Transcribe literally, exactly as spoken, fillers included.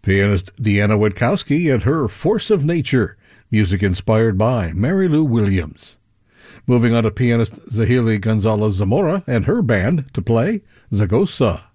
Pianist Deanna Witkowski and her Force of Nature, music inspired by Mary Lou Williams. Moving on to pianist Zahili Gonzalez Zamora and her band to play Zagosa.